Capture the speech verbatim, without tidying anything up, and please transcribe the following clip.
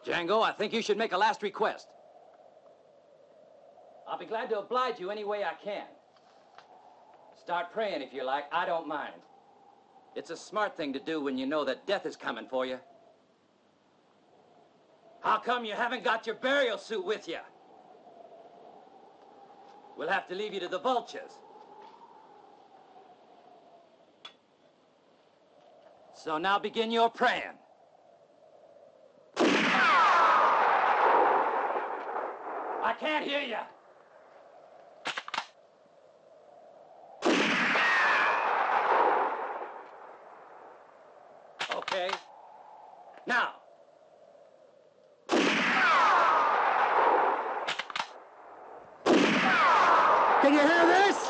Django, I think you should make a last request. I'll be glad to oblige you any way I can. Start praying if you like. I don't mind. It's a smart thing to do when you know that death is coming for you. How come you haven't got your burial suit with you? We'll have to leave you to the vultures. So now begin your praying. I can't hear you. Okay. Now. Can you hear this?